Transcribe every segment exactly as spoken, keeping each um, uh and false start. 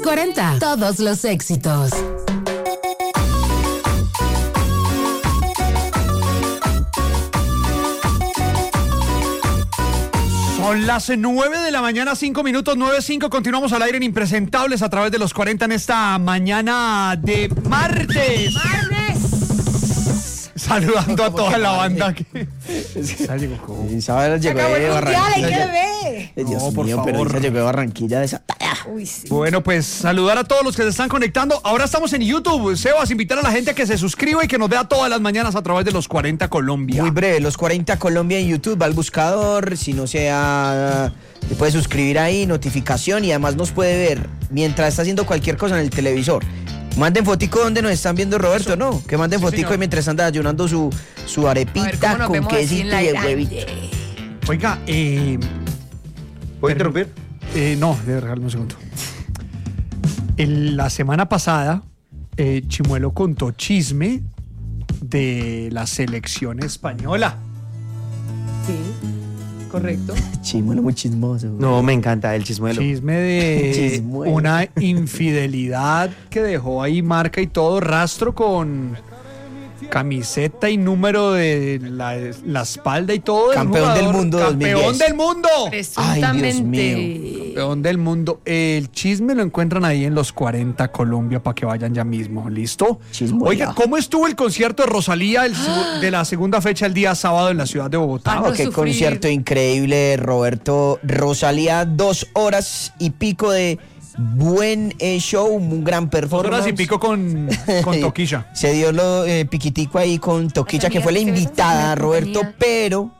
cuarenta, todos los éxitos. Son las nueve de la mañana, cinco minutos, nueve cinco. Continuamos al aire en Impresentables a través de los cuarenta en esta mañana de martes. ¡Martes! Saludando a toda la banda que... Isabel llegó de Barranquilla. ¡Qué ve! Dios No, por mío, favor. pero ella llegó de Barranquilla desatada. Uy, sí. Bueno, pues saludar a todos los que se están conectando. Ahora estamos en YouTube. Sebas, invitar a la gente a que se suscriba y que nos vea todas las mañanas a través de los cuarenta Colombia. Muy breve, los cuarenta Colombia en YouTube, va al buscador, si no sea, se puede suscribir ahí, notificación y además nos puede ver mientras está haciendo cualquier cosa en el televisor. Manden fotico donde nos están viendo, Roberto, ¿no? Que manden Sí, fotico señor. y mientras anda ayunando su, su A ver, arepita ¿cómo nos con vemos así quesito en la y el grande? huevito. Oiga, eh... ¿Puedo interrumpir? Eh, no, de regálame un segundo. El- la semana pasada, eh, Chimuelo contó chisme de la selección española. Sí, correcto. Chimuelo muy chismoso. No, me encanta el chismuelo. Chisme de Chismuelo. una infidelidad que dejó ahí marca y todo, rastro con camiseta y número de la, la espalda y todo. del Campeón del jugador. mundo dos mil Campeón diez. del mundo. Presuntamente. Campeón del mundo. El chisme lo encuentran ahí en los cuarenta Colombia para que vayan ya mismo. ¿Listo? Chismuela. Oiga, ¿cómo estuvo el concierto de Rosalía el segu- de la segunda fecha el día sábado en la ciudad de Bogotá? Ah, Oh, no qué sufrir. concierto increíble, Roberto. Rosalía, dos horas y pico de buen eh, show, un gran Dos performance. horas y pico con, con Toquilla. Se dio lo eh, piquitico ahí con Toquilla, Las que fue la amigas, invitada, ¿qué ves? Roberto, Compañía. pero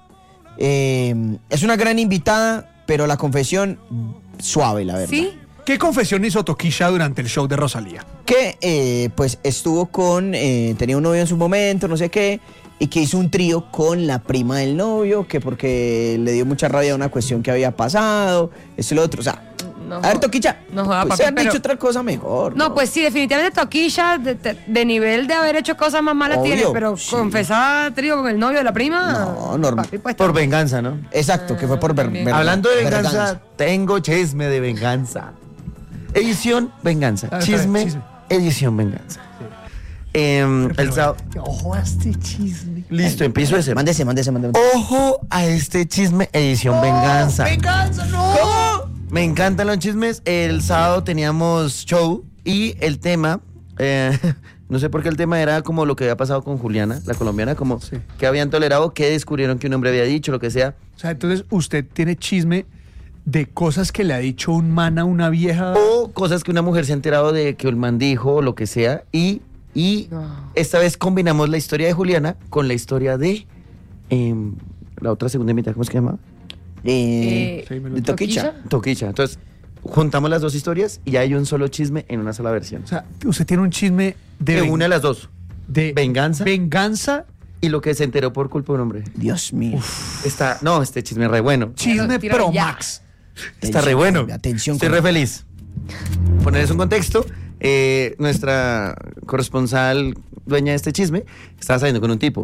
eh, es una gran invitada, pero la confesión suave, la verdad. ¿Sí? ¿Qué confesión hizo Toquilla durante el show de Rosalía? Que eh, pues estuvo con, eh, tenía un novio en su momento, no sé qué, y que hizo un trío con la prima del novio, que porque le dio mucha rabia a una cuestión que había pasado, eso y lo otro, o sea, No, a ver, Toquilla, no joda, pues papi, se han pero- dicho otra cosa mejor. No, pues sí, definitivamente Toquilla, de, de- de nivel de haber hecho cosas más malas Obvio, tiene, pero sí. confesar trío con el novio de la prima. No, normal. papi, pues, Por venganza, ¿no? Exacto, que fue por ver, También. ver- Hablando de venganza, verganza. tengo chisme de venganza. Edición venganza. Ah, está bien, Chisme, chisme. edición venganza. Em, el sábado. Ojo a este chisme. Listo, empiezo ese. Mándese, mándese, mándese. Ojo a este chisme, edición venganza. ¡Venganza, no! Me encantan los chismes. El sábado teníamos show y el tema, eh, no sé por qué el tema era como lo que había pasado con Juliana, la colombiana, como Sí. que habían tolerado, que descubrieron que un hombre había dicho, lo que sea. O sea, entonces usted tiene chisme de cosas que le ha dicho un man a una vieja. O cosas que una mujer se ha enterado de que el man dijo o lo que sea. Y, y No. esta vez combinamos la historia de Juliana con la historia de em, la otra segunda mitad, ¿cómo es que se llama? Eh, Eh, Sí, me lo- de Toquicha. ¿Toquilla? Toquicha. Entonces, juntamos las dos historias y hay un solo chisme en una sola versión. O sea, usted tiene un chisme de, De ven- una de las dos. de venganza. venganza, Y lo que se enteró por culpa de un hombre. Dios mío. Está, no, este chisme es re bueno. chisme Tiro pro ya. max. Está re Atención, bueno. Colombia, atención, Estoy re Colombia. feliz. Ponerles un contexto. eh, nuestra corresponsal dueña de este chisme estaba saliendo con un tipo.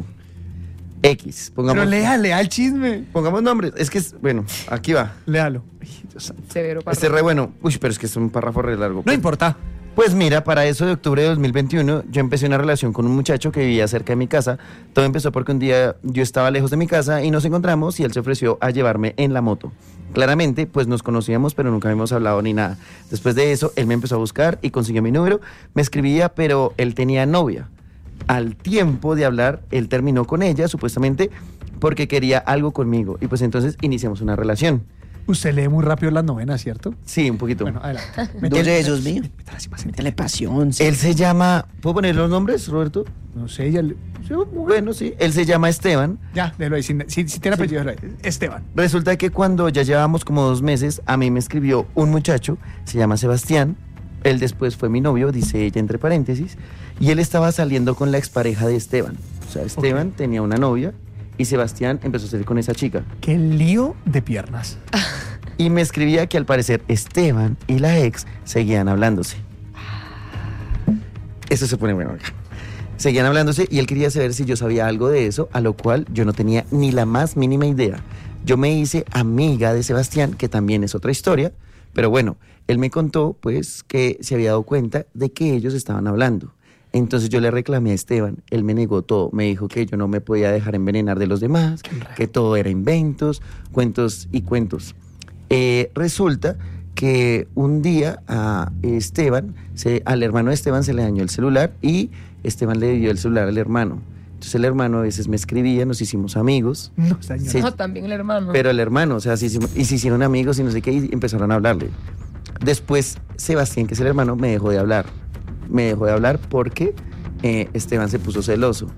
X. Pongamos, Pero lea, lea el chisme. pongamos nombres. Es que es, bueno, aquí va. Léalo. Ay, Dios santo. Severo párrafo. Este es re bueno. Uy, pero es que es un párrafo re largo. No importa. Pues mira, para eso de octubre de dos mil veintiuno, yo empecé una relación con un muchacho que vivía cerca de mi casa. Todo empezó porque un día yo estaba lejos de mi casa y nos encontramos y él se ofreció a llevarme en la moto. Claramente, pues nos conocíamos, pero nunca habíamos hablado ni nada. Después de eso, él me empezó a buscar y consiguió mi número. Me escribía, pero él tenía novia. Al tiempo de hablar, él terminó con ella, supuestamente, porque quería algo conmigo. Y pues entonces iniciamos una relación. Usted lee muy rápido las novenas, ¿cierto? Sí, un poquito. Bueno, adelante. Dos de esos, mío. Métala así más en- Métele pasión. sí. Él se llama... ¿Puedo poner los nombres, Roberto? No sé, ya le... sí, bueno. Bueno, sí. Él se llama Esteban. Ya, déjalo ahí. Si, si, si tiene apellido, déjalo ahí. Esteban. Resulta que cuando ya llevábamos como dos meses, a mí me escribió un muchacho, se llama Sebastián. Él después fue mi novio, dice ella entre paréntesis. Y él estaba saliendo con la expareja de Esteban. O sea, Esteban tenía una novia y Sebastián empezó a salir con esa chica. Qué lío de piernas. Y me escribía que al parecer Esteban y la ex seguían hablándose. Eso se pone bueno acá. Seguían hablándose y él quería saber si yo sabía algo de eso, a lo cual yo no tenía ni la más mínima idea. Yo me hice amiga de Sebastián, que también es otra historia, Pero bueno, él me contó pues que se había dado cuenta de que ellos estaban hablando. Entonces yo le reclamé a Esteban, él me negó todo, me dijo que yo no me podía dejar envenenar de los demás, que todo era inventos, cuentos y cuentos. Eh, resulta que un día a Esteban, se, al hermano de Esteban se le dañó el celular y Esteban le dio el celular al hermano. Entonces el hermano a veces me escribía, nos hicimos amigos. No, señor. Sí. No, también el hermano. Pero el hermano, o sea, se hicimos, y se hicieron amigos y no sé qué, y empezaron a hablarle. Después, Sebastián, que es el hermano, me dejó de hablar. Me dejó de hablar porque eh, Esteban se puso celoso.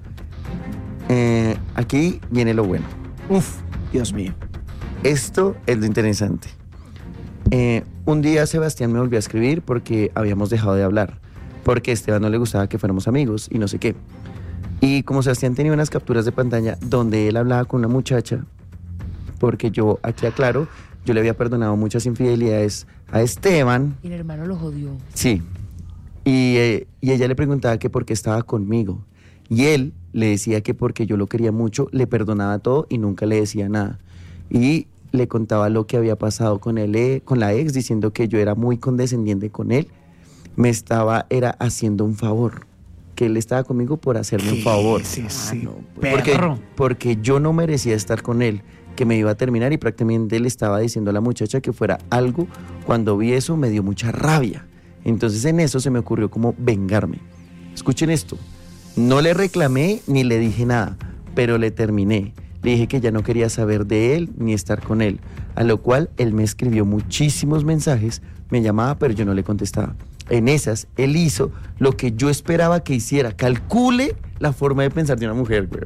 Eh, aquí viene lo bueno. Uf, Dios mío. Esto es lo interesante. Eh, un día Sebastián me volvió a escribir porque habíamos dejado de hablar. Porque a Esteban no le gustaba que fuéramos amigos y no sé qué. Y como Sebastián tenía unas capturas de pantalla donde él hablaba con una muchacha, porque yo, aquí aclaro, yo le había perdonado muchas infidelidades a Esteban. Y el hermano lo jodió. Sí. Y, eh, y ella le preguntaba que por qué estaba conmigo. Y él le decía que porque yo lo quería mucho, le perdonaba todo y nunca le decía nada. Y le contaba lo que había pasado con él, eh, con la ex, diciendo que yo era muy condescendiente con él. Me estaba, era haciendo un favor. Que él estaba conmigo por hacerme un favor. Sí, sí. Porque, Perro. porque yo no merecía estar con él, que me iba a terminar y prácticamente le estaba diciendo a la muchacha que fuera algo. Cuando vi eso me dio mucha rabia. Entonces en eso se me ocurrió como vengarme. Escuchen esto, no le reclamé ni le dije nada, pero le terminé. Le dije que ya no quería saber de él ni estar con él, a lo cual él me escribió muchísimos mensajes, me llamaba pero yo no le contestaba. En esas, él hizo lo que yo esperaba que hiciera. Calcule la forma de pensar de una mujer, güey.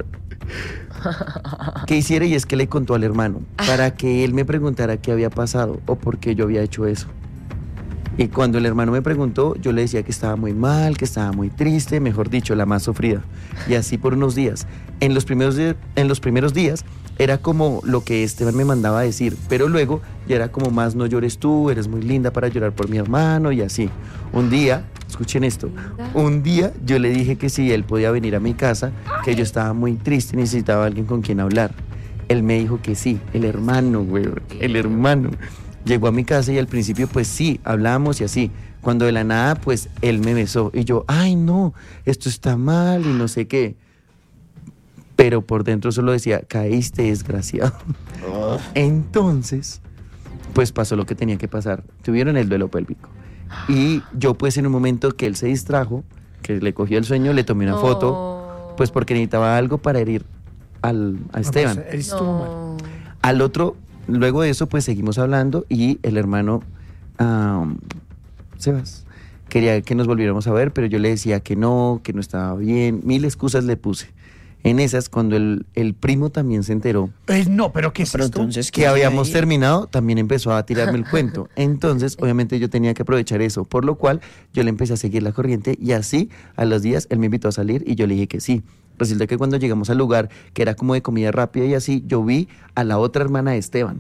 Que hiciera, y es que le contó al hermano para que él me preguntara qué había pasado o por qué yo había hecho eso. Y cuando el hermano me preguntó, yo le decía que estaba muy mal, que estaba muy triste, mejor dicho, la más sufrida. Y así por unos días. En los primeros, di- en los primeros días era como lo que Esteban me mandaba a decir, pero luego ya era como más no llores tú, eres muy linda para llorar por mi hermano y así. Un día, escuchen esto, un día yo le dije que si él podía venir a mi casa, que yo estaba muy triste y necesitaba a alguien con quien hablar. Él me dijo que sí, el hermano, güey, el hermano. Llegó a mi casa y al principio pues sí, hablábamos y así. Cuando de la nada pues él me besó y yo, ay no, esto está mal y no sé qué. Pero por dentro solo decía, caíste desgraciado. Oh. Entonces, pues pasó lo que tenía que pasar. Tuvieron el duelo pélvico. Y yo pues en un momento que él se distrajo, que le cogió el sueño, le tomé una No. foto, pues porque necesitaba algo para herir al, a Esteban. Él estuvo mal. No. Al otro, luego de eso, pues seguimos hablando y el hermano, um, Sebas, quería que nos volviéramos a ver, pero yo le decía que no, que no estaba bien, mil excusas le puse. En esas, cuando el, el primo también se enteró Eh, no, pero ¿qué es Pero esto? entonces, que ¿qué habíamos hay? terminado, también empezó a tirarme el cuento. Entonces, obviamente yo tenía que aprovechar eso, por lo cual yo le empecé a seguir la corriente y así, a los días, él me invitó a salir y yo le dije que sí. Resulta que cuando llegamos al lugar, que era como de comida rápida y así, yo vi a la otra hermana de Esteban.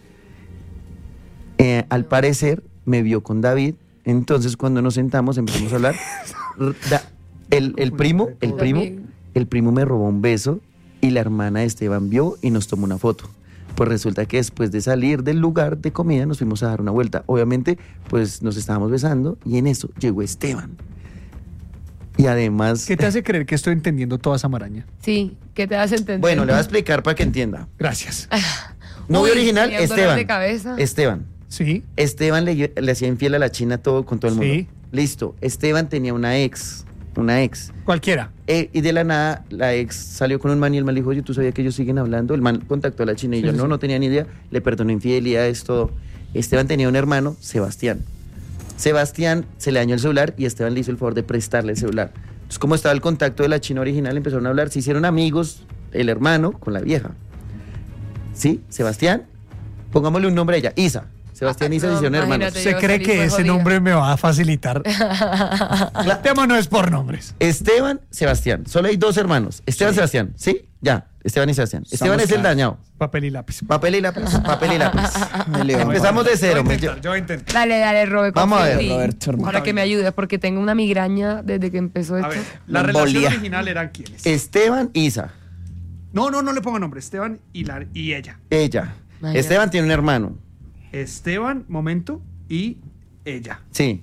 Eh, al parecer, me vio con David, entonces cuando nos sentamos empezamos a hablar. Da- el, el primo, el primo, el primo me robó un beso y la hermana de Esteban vio y nos tomó una foto. Pues resulta que después de salir del lugar de comida nos fuimos a dar una vuelta. Obviamente, pues nos estábamos besando y en eso llegó Esteban. Y además... ¿Qué te hace creer que estoy entendiendo toda esa maraña? Sí, ¿qué te hace entender? Bueno, le voy a explicar para que entienda. Gracias. Novio Uy, original, tenía un dolor Esteban. de cabeza. Esteban. Sí. Esteban le, le hacía infiel a la China todo con todo el mundo. Sí. Listo. Esteban tenía una ex. Una ex. Cualquiera. Eh, y de la nada, la ex salió con un man y el man le dijo, oye, ¿tú sabías que ellos siguen hablando? El man contactó a la China y Sí, yo sí, no, sí. no tenía ni idea. Le perdonó infidelidades, todo. Esteban tenía un hermano, Sebastián. Sebastián se le dañó el celular y Esteban le hizo el favor de prestarle el celular. Entonces, como estaba el contacto de la China original, empezaron a hablar, se hicieron amigos, el hermano con la vieja. ¿Sí? Sebastián, pongámosle un nombre a ella, Isa. Sebastián y Isa se No, hicieron hermanos. imagínate. ¿Se yo cree salí que fue ese jodida. nombre me va a facilitar? El tema no es por nombres. Esteban, Sebastián. Solo hay dos hermanos. Esteban, Sí. Sebastián. ¿Sí? Ya. Esteban y Sebastián. Esteban es el claros. dañado. Papel y lápiz. Papel y lápiz. Papel y lápiz. Me levanto. Empezamos de Yo cero. voy a me- intentar, yo voy a intentar. Dale, dale, Robert. Vamos a confío en ver, ti. Roberto, hermano. Para que me ayudes, porque tengo una migraña desde que empezó A esto. ver, la Una relación embolia. original eran quiénes. Esteban, Isa. No, no, no le pongo nombre. Esteban y, la, y ella. Ella. Imagínate. Esteban tiene un hermano. Esteban, momento. y ella. Sí,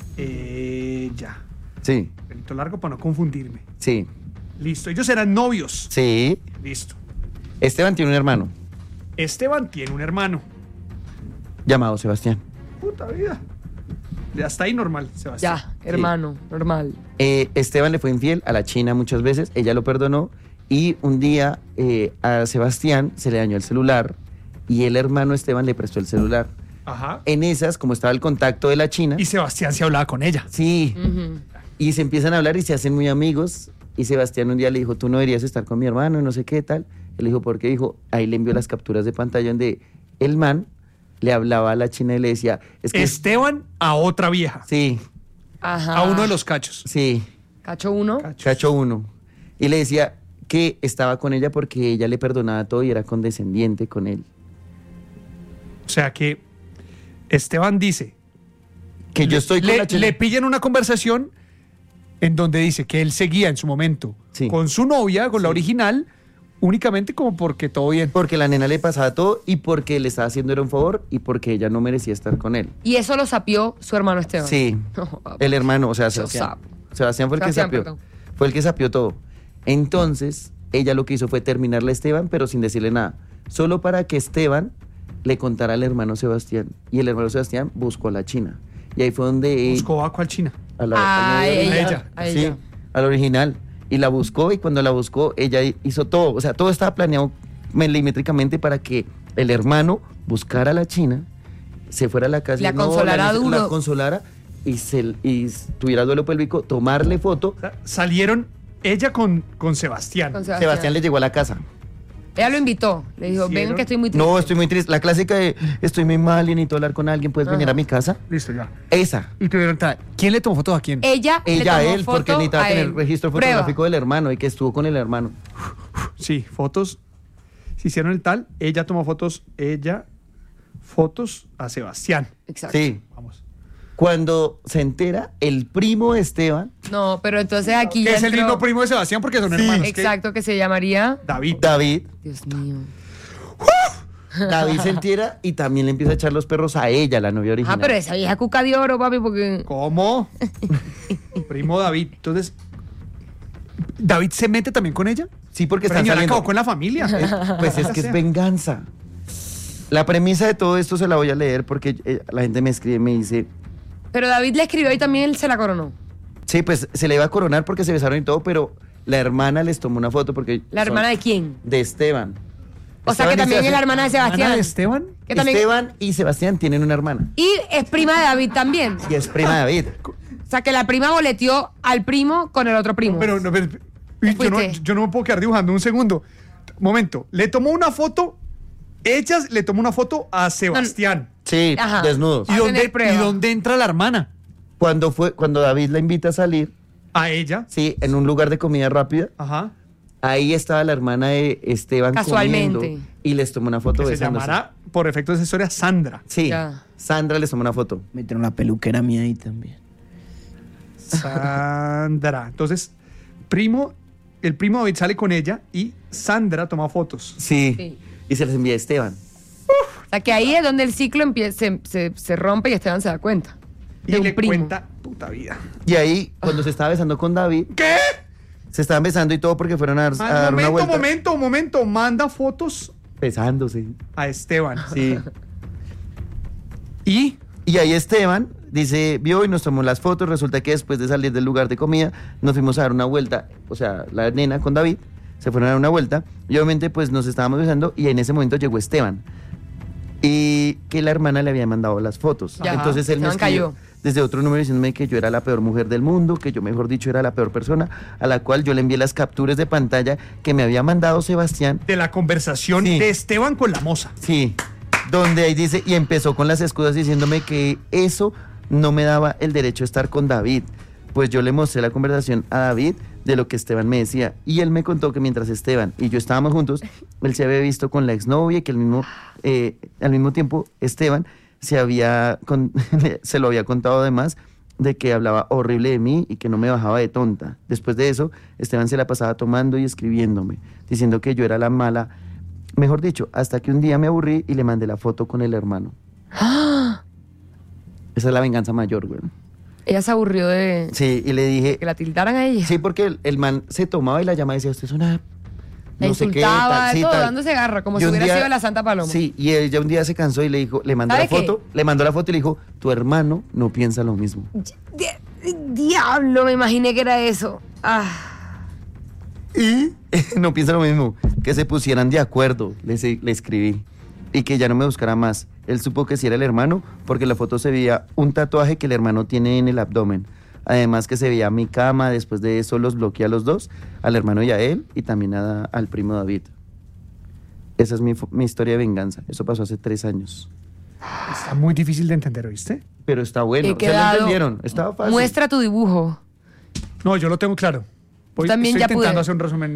Ella. sí, Pelito largo para no confundirme. sí, Listo. Ellos eran novios. sí. Listo. Esteban tiene un hermano Esteban tiene un hermano. llamado Sebastián. Puta vida. Ya está ahí normal, Sebastián. Ya, hermano, normal. Eh, Esteban le fue infiel a la China muchas veces, ella lo perdonó y un día eh, a Sebastián se le dañó el celular y el hermano Esteban le prestó el celular. Ajá. En esas, como estaba el contacto de la China, Y Sebastián se hablaba con ella. sí, Ujú. y se empiezan a hablar y se hacen muy amigos y Sebastián un día le dijo, tú no deberías estar con mi hermano, no sé qué tal. Él dijo, ¿por qué? Dijo, ahí le envió las capturas de pantalla donde el man le hablaba a la China y le decía, es que... Esteban a otra vieja. Sí, Ajá. A uno de los cachos. sí, Cacho uno. cacho uno. Y le decía que estaba con ella porque ella le perdonaba todo y era condescendiente con él. O sea que Esteban dice. Que yo estoy con le, la China. le pillan una conversación en donde dice que él seguía en su momento Sí. con su novia, con la Sí. original, únicamente como porque todo bien. Porque la nena le pasaba todo y porque le estaba haciendo era un favor y porque ella no merecía estar con él. Y eso lo sapió su hermano Esteban. Sí, No, papá. el hermano, o sea, Eso Sebastián. sapo. Sebastián fue el Sebastián, que sapió. perdón. Fue el que sapió todo. Entonces, ella lo que hizo fue terminarle a Esteban, pero sin decirle nada. Solo para que Esteban le contara al hermano Sebastián. Y el hermano Sebastián buscó a la China. Y ahí fue donde... Buscó a cuál China. A la, A a la- ella. a A Sí, ella. a la original. Y la buscó y cuando la buscó, ella hizo todo. O sea, todo estaba planeado milimétricamente para que el hermano buscara a la China, se fuera a la casa La y no, consolara la, duro. la consolara y, se, y tuviera duelo pélvico, tomarle foto. O sea, salieron ella con, con Sebastián. Con Sebastián. Sebastián. le llegó a la casa. Ella lo invitó. Le dijo, Hicieron- ven que estoy muy triste. No, estoy muy triste. La clásica de estoy muy mal y necesito hablar con alguien, ¿puedes venir Ajá. a mi casa? Listo, ya. Esa. Y tuvieron tal. ¿Quién le tomó fotos a quién? Ella, le Ella a tomó él, porque foto necesitaba a tener él. registro Prueba. fotográfico del hermano y que estuvo con el hermano. Sí, fotos. Se hicieron el tal. Ella tomó fotos. Ella. Fotos a Sebastián. Exacto. Sí. Vamos. Cuando se entera, el primo de Esteban, No, pero entonces aquí Que ya es el entró- mismo primo de Sebastián porque son hermanos. que- Exacto, que se llamaría... David. David, Dios mío. David se entera y también le empieza a echar los perros a ella, la novia original. Ah, pero esa vieja cuca de oro, papi, porque... ¿Cómo? Primo David. Entonces, ¿David se mete también con ella? Sí, porque Pero están señora saliendo. acabó con la familia. Pues es que es venganza. La premisa de todo esto se la voy a leer porque eh, la gente me escribe y me dice, Pero David le escribió y también él se la coronó. sí, pues se le iba a coronar porque se besaron y todo, pero la hermana les tomó una foto porque... ¿La son hermana de quién? De Esteban. O sea que Esteban y también es la Sebastián- hermana de ¿Hermana Sebastián. de Esteban? Que también- Esteban y Sebastián tienen una hermana. Y es prima de David también. Y es prima de David. O sea que la prima boleteó al primo con el otro primo. Pero, no, pero- uy, yo, no, fuiste? yo no me puedo quedar dibujando un segundo. Momento. Le tomó una foto. Ella le tomó una foto a Sebastián. Sí, Ajá. desnudos. ¿Y a dónde, tener prueba. ¿Y dónde entra la hermana? Cuando fue, cuando David la invita a salir, A ella. sí, en un lugar de comida rápida, Ajá. ahí estaba la hermana de Esteban Casualmente. comiendo y les tomó una foto Que se besándose. llamará, por efectos de esa historia, Sandra. Sí, Ya. Sandra les tomó una foto. Metieron la peluquera mía ahí también. Sandra. Entonces, primo, el primo David sale con ella y Sandra toma fotos. Sí. Sí. Y se les envía a Esteban. O sea que ahí es donde el ciclo empieza, se, se, se rompe y Esteban se da cuenta. Y De un le primo. cuenta puta vida. Y ahí, cuando se estaba besando con David, ¿Qué? se estaban besando y todo porque fueron a dar, a Ah, dar una momento, vuelta. momento, momento. Manda fotos Besándose. a Esteban. Sí. Y Y ahí Esteban dice, vio y nos tomó las fotos. Resulta que después de salir del lugar de comida, nos fuimos a dar una vuelta. O sea, la nena con David se fueron a dar una vuelta. Y obviamente, pues nos estábamos besando. Y en ese momento llegó Esteban. Y que la hermana le había mandado las fotos. Ya. Entonces él me Esteban escribió cayó. desde otro número diciéndome que yo era la peor mujer del mundo, que yo, mejor dicho, era la peor persona, a la cual yo le envié las capturas de pantalla que me había mandado Sebastián. de la conversación Sí. de Esteban con la moza. Sí, donde ahí dice, y empezó con las excusas diciéndome que eso no me daba el derecho a estar con David. Pues yo le mostré la conversación a David de lo que Esteban me decía. Y él me contó que mientras Esteban y yo estábamos juntos, él se había visto con la exnovia y que al mismo, eh, al mismo tiempo Esteban se, había con- se lo había contado además de que hablaba horrible de mí y que no me bajaba de tonta. Después de eso, Esteban se la pasaba tomando y escribiéndome, diciendo que yo era la mala. Mejor dicho, hasta que un día me aburrí y le mandé la foto con el hermano. Esa es la venganza mayor, güey. Ella se aburrió de Sí, y le dije... que la tildaran a ella. Sí, porque el, el man se tomaba y la llamaba y decía, usted es una... La no sé qué, insultaba, tal, sí, todo, tal. dándose garra, como Y si un hubiera día- sido la Santa Paloma. Sí, y ella un día se cansó y le dijo, le mandó la ¿Sabe qué? foto, le mandó la foto y le dijo, tu hermano no piensa lo mismo. Di- Diablo, me imaginé que era eso. Ah. Y no piensa lo mismo, que se pusieran de acuerdo, le, se- le escribí, y que ya no me buscara más. Él supo que sí era el hermano, porque en la foto se veía un tatuaje que el hermano tiene en el abdomen. Además que se veía mi cama, después de eso los bloqueé a los dos, al hermano y a él, y también a- al primo David. Esa es mi, fo- mi historia de venganza. Eso pasó hace tres años. Está muy difícil de entender, ¿oíste? Pero está bueno. He ¿Se lo quedado- entendieron? Estaba fácil. Muestra tu dibujo. No, yo lo tengo claro. Voy, También estoy ya intentando pude. hacer un resumen.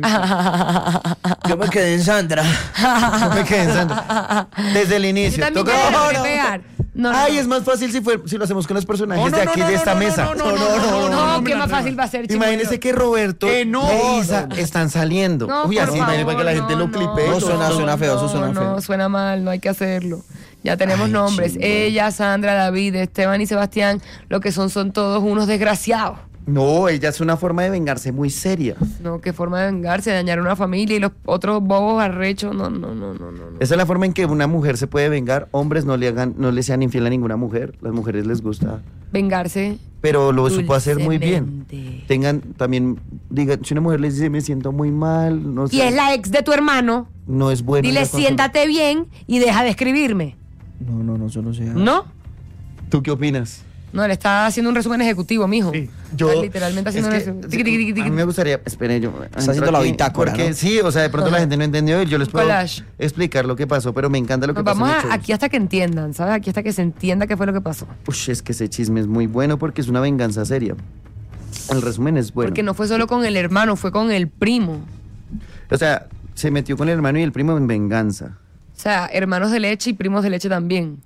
Yo me quedé en Sandra. No me quedé pensando. Desde el Yo inicio. también Toca- ya la No, logré no. pegar. No, no, Ay, no. es más fácil si, fue, si lo hacemos con los personajes No, no, de no, aquí, no, de no, esta no, mesa. no, no, no, no, No, no, qué no, más no, fácil no. va a ser, Chimuelo. Imagínese que Roberto Que no. e Isa están saliendo. No, Uy, por así, imagínese para que la gente favor, lo no, clipee. No, suena- suena feo, eso suena no, feo. No, suena mal, no hay que hacerlo. Ya tenemos Ay, nombres. chimbo. Ella, Sandra, David, Esteban y Sebastián, lo que son son todos unos desgraciados. No, ella es una forma de vengarse muy seria. No, qué forma de vengarse, de dañar una familia y los otros bobos arrechos. No, no, no, no, no. no. Esa es la forma en que una mujer se puede vengar. Hombres no le hagan, no le sean infiel a ninguna mujer. Las mujeres les gusta. Vengarse. Pero lo supo hacer muy bien. dulcemente. Tengan también, digan, si una mujer les dice me siento muy mal, no sé. Y es la ex de tu hermano. No es bueno. Dile, ir a consultar. siéntate bien y deja de escribirme. No, no, no, solo sea. ¿No? ¿Tú qué opinas? No, le está haciendo un resumen ejecutivo, mijo. Sí. Yo, Está literalmente haciendo es un que, resumen. Tiqui, tiqui, tiqui, tiqui. A mí me gustaría, espere yo. Está haciendo la bitácora, Porque ¿no? sí, o sea, de pronto la gente no entendió y yo les puedo Collage. explicar lo que pasó, pero me encanta lo que Nos pasó. vamos en el a- show. aquí hasta que entiendan, ¿sabes? Aquí hasta que se entienda qué fue lo que pasó. Ush, es que ese chisme es muy bueno porque es una venganza seria. El resumen es bueno. Porque no fue solo con el hermano, fue con el primo. O sea, se metió con el hermano y el primo en venganza. O sea, hermanos de leche y primos de leche también.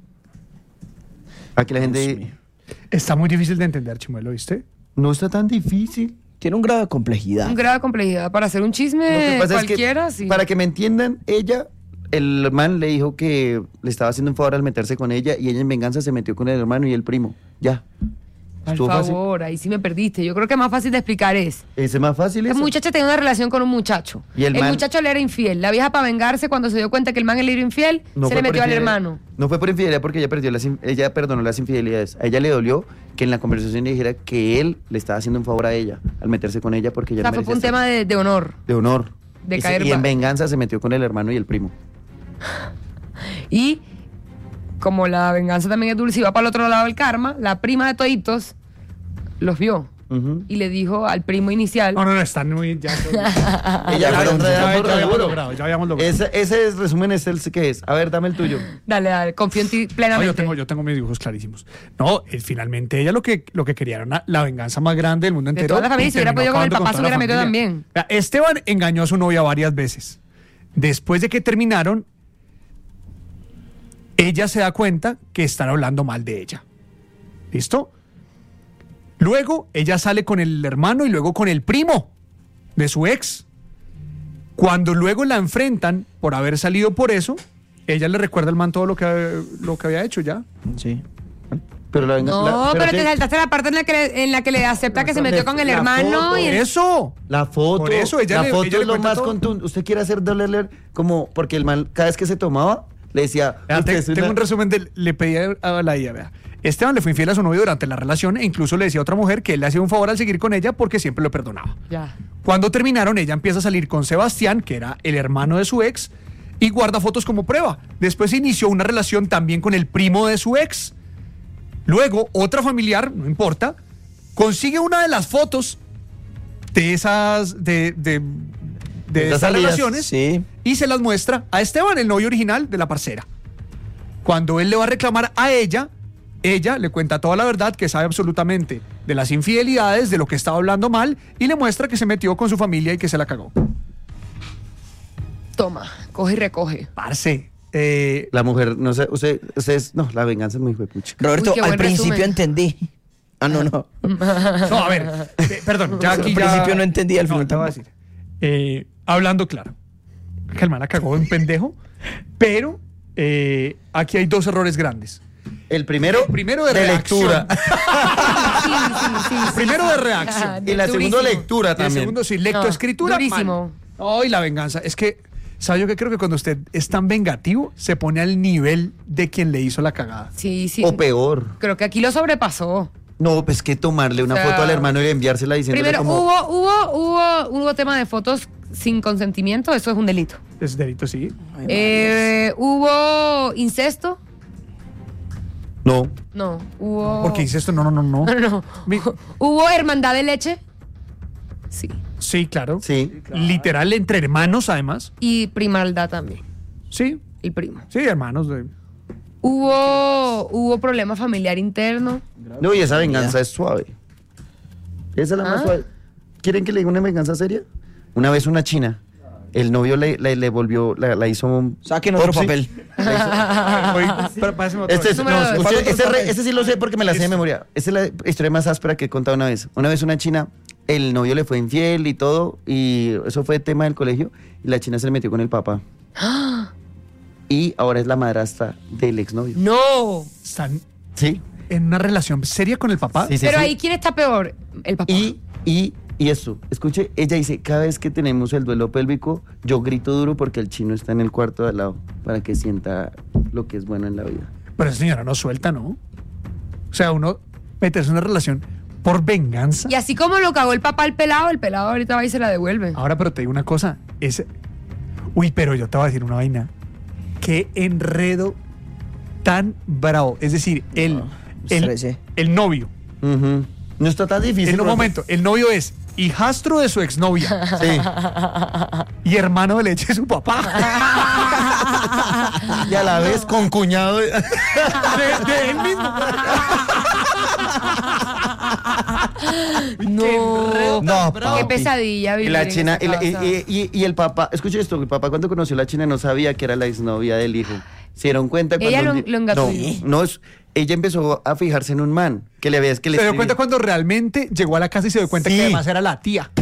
Aquí la Dios gente mío. Está muy difícil de entender, Chimuelo, ¿viste? no está tan difícil. Tiene un grado de complejidad. Un grado de complejidad. Para hacer un Lo que chisme pasa es que, cualquiera, sí. para que me entiendan, ella, el man le dijo que le estaba haciendo un favor al meterse con ella y ella en venganza se metió con el hermano y el primo. Ya. Por Estuvo fácil. favor, ahí sí me perdiste. Yo creo que más fácil de explicar es. Ese es más fácil. La eso. muchacha tenía una relación con un muchacho. Y el man- muchacho le era infiel. La vieja, para vengarse, cuando se dio cuenta que el man le era infiel, No se fue le por metió al infidelidad- hermano. No fue por infidelidad porque ella perdió las in- ella perdonó las infidelidades. A ella le dolió que en la conversación le dijera que él le estaba haciendo un favor a ella al meterse con ella porque ella O sea, no fue por un merecía tema de, de honor. estar- de honor. de y, se- caer y en ba- venganza se metió con el hermano y el primo. Y como la venganza también es dulce y va para el otro lado del karma, la prima de toditos los vio Ujú. y le dijo al primo inicial. No, no, no, están muy. Ya, ya, Ella ya, fue ya, enredada ya por habíamos seguro. logrado, ya habíamos logrado. Ese, ese es- resumen es el que es. A ver, dame el tuyo. Dale, dale, confío en ti No, plenamente. yo tengo, yo tengo mis dibujos clarísimos. No, eh, finalmente ella lo que, lo que quería era una- la venganza más grande del mundo De entero. toda la familia, y si hubiera terminó podido con el acabando papá, se toda la hubiera metido familia. también. Vea, Esteban engañó a su novia varias veces. Después de que terminaron, ella se da cuenta que están hablando mal de ella. ¿Listo? Luego ella sale con el hermano y luego con el primo de su ex. Cuando luego la enfrentan por haber salido por eso, ella le recuerda al man todo lo que, lo que había hecho ya. Sí. Pero la venganza. No, la, pero te qué- saltaste la parte en la que le, en la que le acepta que se metió con el La hermano foto, y el- ¡Eso! La foto. Por eso, ella la le- foto ella le es lo cuenta más todo. contundente. Usted quiere hacer dolerle como porque el man cada vez que se tomaba le decía. Vea, "Usted te- es una-". tengo un resumen de le pedía a la I A, vea. Esteban le fue infiel a su novio durante la relación e incluso le decía a otra mujer que él le hacía un favor al seguir con ella porque siempre lo perdonaba. Ya. Cuando terminaron, ella empieza a salir con Sebastián, que era el hermano de su ex, y guarda fotos como prueba. Después inició una relación también con el primo de su ex. Luego, otra familiar, no importa, consigue una de las fotos de esas, de, de, de Esas esas salidas, relaciones sí. y se las muestra a Esteban, el novio original de la parcera. Cuando él le va a reclamar a ella, ella le cuenta toda la verdad, que sabe absolutamente de las infidelidades, de lo que estaba hablando mal, y le muestra que se metió con su familia y que se la cagó. Toma, coge y recoge. Parce, eh, La mujer, no sé, usted, ustedes, no, la venganza es muy huepucha. Roberto, Uy, qué al buen principio resumen. entendí. Ah, no, no. no, a ver, eh, perdón, ya aquí Al ya- principio no entendí, al No, final te voy a tampoco. decir. Eh, hablando claro, que el man la cagó en pendejo, pero eh, aquí hay dos errores grandes. El primero, El primero de reacción. lectura. Sí, sí, sí, sí, Primero sí. de reacción. Ajá, Y la durísimo. segunda, lectura Y el también. segundo, sí, No, lectoescritura. durísimo. Ay, la venganza. Es que, ¿sabe yo qué creo? Que cuando usted es tan vengativo, se pone al nivel de quien le hizo la cagada. Sí, sí. O peor. Creo que aquí lo sobrepasó. No, pues que tomarle una O sea, foto al hermano y enviársela diciéndole Primero, como... hubo, hubo, hubo, hubo tema de fotos sin consentimiento, eso es un delito. Es delito, sí. Eh, hubo incesto, No. no. Hubo. Porque dice esto, no, no, no, no. No, no. Mi- Hubo hermandad de leche, sí. Sí, claro. Sí. Literal, entre hermanos, además. Y primaldad también, Sí, el primo. sí, hermanos. de- Hubo, hubo problema familiar interno. No, y esa venganza es suave. Esa es la más ¿Ah? suave. ¿Quieren que le diga una venganza seria? Una vez una china, el novio le, le, le volvió, la, la hizo un... Saquen otro Popsi. papel. Oye, pero páseme otra Este, vez. es- Número no, dos. usted- ¿Cuál este, otro re- papel? este sí lo sé porque me la sé de memoria. Esta es la historia más áspera que he contado una vez. Una vez una china, el novio le fue infiel y todo, y eso fue tema del colegio, y la china se le metió con el papá. Y ahora es la madrastra del exnovio. No. Están ¿Sí? en una relación seria con el papá. Sí, sí, Pero sí. ahí, ¿quién está peor? El papá. Y, y, y esto, escuche, ella dice, cada vez que tenemos el duelo pélvico, yo grito duro porque el chino está en el cuarto de al lado, para que sienta lo que es bueno en la vida. Pero esa señora no suelta, ¿no? O sea, uno meterse en una relación por venganza. Y así como lo cagó el papá al pelado, el pelado ahorita va y se la devuelve. Ahora, pero te digo una cosa. Es... Uy, pero yo te voy a decir una vaina. Qué enredo tan bravo. Es decir, el, No, el, estresé. el novio. Ujú. No está tan difícil. En un Rafa. momento, el novio es hijastro de su exnovia Sí. y hermano de leche de su papá. Y a la vez con cuñado. de- De, de él mismo. No. No, Qué papi. pesadilla Y vivir la en china, esa y, la- y- casa. y- y- y el papá, escuche esto, el papá cuando conoció a la china no sabía que era la exnovia del hijo. Se dieron cuenta cuando... Ella lo- un di- lo engatulló. No, no, es- ella empezó a fijarse en un man, que le veía que le Se dio escribía- cuenta cuando realmente llegó a la casa y se dio cuenta Sí. que además era la tía.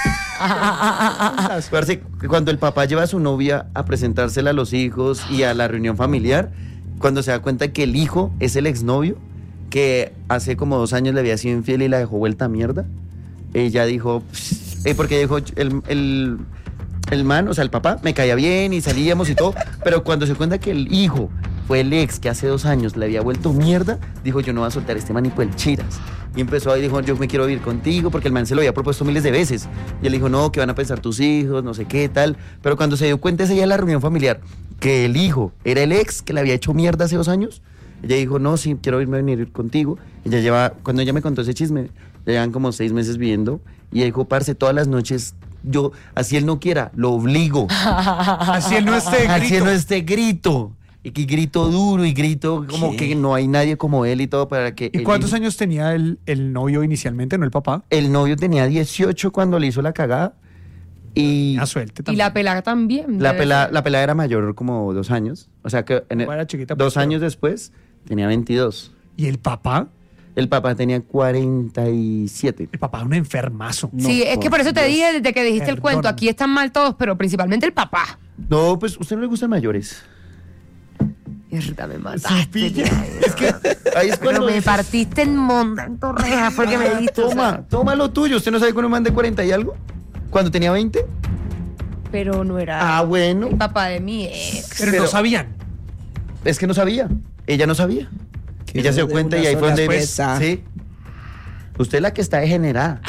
Parce, cuando el papá lleva a su novia a presentársela a los hijos y a la reunión familiar, cuando se da cuenta que el hijo es el exnovio, que hace como dos años le había sido infiel y la dejó vuelta a mierda, ella dijo, "Pss", eh, porque dijo, el, el, el man, o sea, el papá, me caía bien y salíamos y todo, pero cuando se cuenta que el hijo fue el ex que hace dos años le había vuelto mierda, dijo, yo no voy a soltar a este man ni por el chiras. Y empezó ahí, dijo, yo me quiero vivir contigo, porque el man se lo había propuesto miles de veces. Y él dijo, no, que van a pensar tus hijos, no sé qué, tal. Pero cuando se dio cuenta ese día en la reunión familiar, que el hijo era el ex que le había hecho mierda hace dos años, ella dijo, no, sí, quiero irme a venir contigo. Ella lleva, cuando ella me contó ese chisme, ya llevan como seis meses viviendo, y ella dijo, parce, todas las noches, yo, así él no quiera, lo obligo. Así él no esté Así grito. no este grito. Y que grito duro y grito como ¿Qué? que no hay nadie como él y todo para que... ¿Y el cuántos hijo- años tenía el, el novio inicialmente, no el papá? El novio tenía dieciocho cuando le hizo la cagada y A suerte Y también. la pelada también. la debe pelada, ser. la pelada era mayor como dos años. O sea que en el- No era chiquita, dos pues, años después tenía veintidós. ¿Y el papá? El papá tenía cuarenta y siete. El papá era un enfermazo. Sí, es que por eso te Dios. dije desde que dijiste el Perdón. cuento, aquí están mal todos, pero principalmente el papá. No, pues a usted no le gustan mayores. Mierda, me mataste. Es que ahí es Pero cuando me dices, partiste en monda, en torreja, porque me diste. o sea, toma, toma lo tuyo. ¿Usted no sabe con un man de cuarenta y algo? Cuando tenía veinte. pero no era Ah, bueno. el papá de mi ex. Pero, Pero- no sabían. Es que no sabía. Ella no sabía. Que Ella se dio de cuenta una y ahí fue sola donde... pieza. Sí. Usted es la que está degenerada.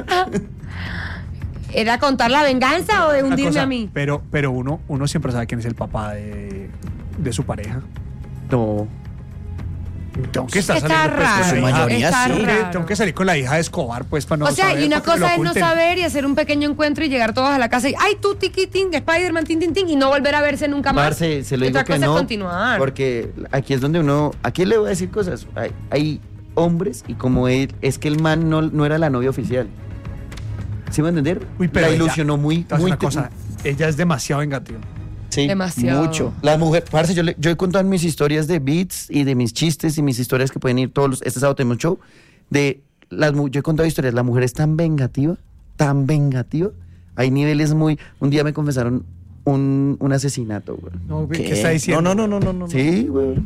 ¿Era contar la venganza o de Una hundirme cosa, a mí? Pero, pero uno, uno siempre sabe quién es el papá de, de su pareja. No. Tengo que estar Está saliendo pues, con raro. la su hija. mayoría está sí. Tengo que- raro. Tengo que salir con la hija de Escobar, pues, para no o sea, saber, y una para que me lo cosa es no oculten. saber y hacer un pequeño encuentro y llegar todos a la casa y ¡ay, tú, tiquitín, Spider-Man, tin, tin, tin! Y no volver a verse nunca más. Parce, se lo Y digo otra que cosa no. es continuar. Porque aquí es donde uno... Aquí le voy a decir cosas. Hay, hay hombres y como él... Es que el man no, no era la novia oficial. ¿Sí me va a entender? Uy, pero la ella- ilusionó muy... te voy a decir muy una cosa, ella es demasiado vengativa. Sí, Demasiado. mucho. Las mujeres, parce, yo, le- yo he contado mis historias de beats y de mis chistes y mis historias que pueden ir todos los, este sábado tenemos un show, de las mu- yo he contado historias, la mujer es tan vengativa, tan vengativa, hay niveles muy, un día me confesaron un, un asesinato, güey. No, ¿qué, ¿Qué? está diciendo? No, no, no, no, no. no. Sí, güey.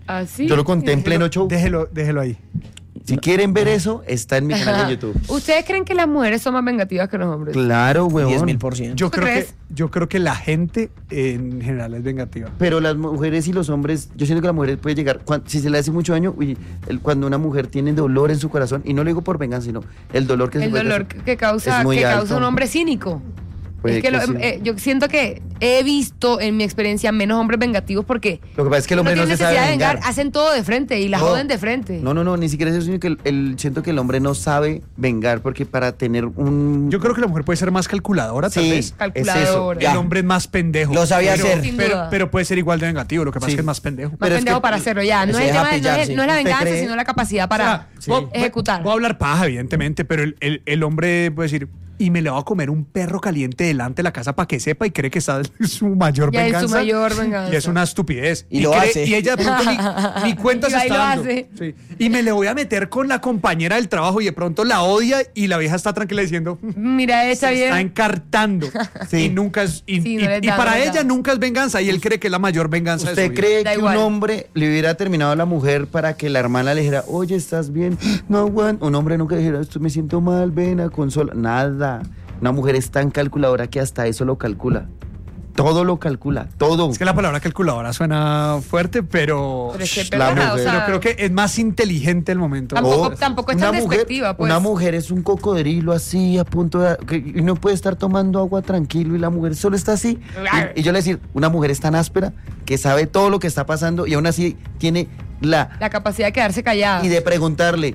Así. Yo lo conté en pleno show. Déjelo, déjelo ahí. Si quieren ver eso, está en mi canal de YouTube. ¿Ustedes creen que las mujeres son más vengativas que los hombres? Claro, huevón. diez mil por ciento. Yo ¿Tú creo, que, crees? yo creo que la gente en general es vengativa. Pero las mujeres y los hombres, yo siento que la mujer puede llegar, cuan- si se le hace mucho daño, uy, el- cuando una mujer tiene dolor en su corazón, y no lo digo por venganza, sino el dolor que se El puede dolor hacer que causa, es muy que causa alto. un hombre cínico. Puede es que, que lo- sí. eh, yo siento que he visto en mi experiencia menos hombres vengativos porque Lo que pasa es que el hombre no, tiene se sabe necesidad de vengar, vengar. hacen todo de frente y la No. joden de frente. No, no, no, ni siquiera es eso, sino que el, el- siento que el hombre no sabe vengar, porque para tener un... Yo creo que la mujer puede ser más calculadora, tal Sí, vez. es eso. Calculadora. Ya. El hombre es más pendejo. Lo sabía pero, hacer. Sin Pero, duda. pero puede ser igual de negativo. Lo que pasa Sí. es que es más pendejo. Más Pero es pendejo que- para hacerlo ya. No se es, el deja tema de- no pillar, es- sí. no es la ¿Usted venganza, cree? sino la capacidad para O sea, voy- ejecutar. Voy a hablar paja, evidentemente, pero el, el- el hombre puede decir, y me le va a comer un perro caliente delante de la casa para que sepa y cree que esa es su mayor Ya es su venganza. mayor venganza. Y es una estupidez. Y lo cree- hace. Y ella de pronto ni, ni cuenta Y se va y está lo dando. hace. Sí. Y me le voy a meter con la compañera del trabajo y de pronto la odia y la vieja está tranquila diciendo, Mira, esa se está bien. encartando. Sí. Y nunca es. Y, Sí, no y- les y da, para no les ella da. nunca es venganza y él cree que es la mayor venganza de su ¿Usted vida. cree Da que igual. un hombre le hubiera terminado a la mujer para que la hermana le dijera, oye, ¿estás bien? No aguanto. Un hombre nunca dijera, esto me siento mal, ven a consola. Nada. Una mujer es tan calculadora que hasta eso lo calcula. Todo lo calcula, todo. Es que la palabra calculadora suena fuerte, pero. Pero es que es la verdad, mujer. o sea, Pero creo que es más inteligente el momento. Tampoco- Oh, tampoco es una tan mujer- despectiva, pues. Una mujer es un cocodrilo así, a punto de... que- y no puede estar tomando agua tranquilo y la mujer solo está así. Y, y yo le decir, una mujer es tan áspera que sabe todo lo que está pasando y aún así tiene la... la capacidad de quedarse callada. Y de preguntarle,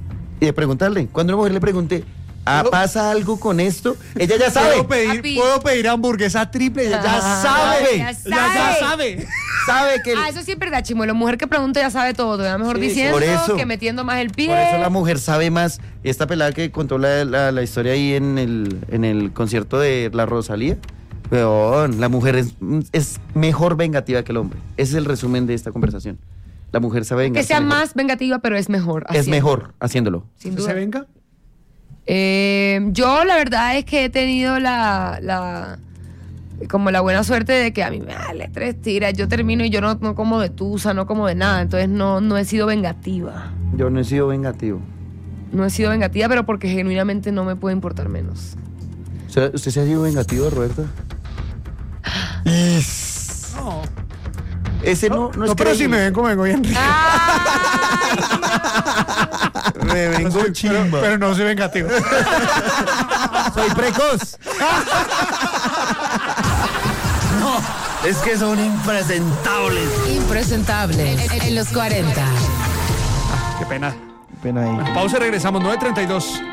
y de preguntarle. Cuando una mujer le pregunte, ¿ah, ¿pasa algo con esto? Ella ya sabe. Puedo pedir, Papi. puedo pedir hamburguesa triple, ella ya Ah, sabe. ya Ella ya sabe. sabe. Sabe que... el- Ah, eso sí es verdad, Chimuelo. Mujer que pregunta ya sabe todo. Ya mejor Sí, diciendo por eso. que metiendo más el pie. Por eso la mujer sabe más. Esta pelada que contó la, la- la historia ahí en el, en el concierto de la Rosalía, weón, la mujer es, es mejor vengativa que el hombre. Ese es el resumen de esta conversación. La mujer sabe vengar. Que sea más vengativa, pero es mejor. Es haciendo. mejor haciéndolo. Sin ¿Usted duda. se venga? Eh, yo la verdad es que he tenido la, la como la buena suerte de que a mí me vale tres tiras, yo termino y yo no, no como de tusa, no como de nada, entonces no, no he sido vengativa. Yo no he sido vengativo. No he sido vengativa, pero porque genuinamente no me puede importar menos. O sea, ¿usted se ha sido vengativo, Roberto? No. Ese no, no, es No, pero si creíble. me ven como vengo bien. Me vengo pero, chimba. pero no soy vengativo. Soy precoz. Es que son impresentables. Impresentable. En, en los cuarenta. Qué pena. Pena ahí. Pausa y regresamos. nueve treinta y dos.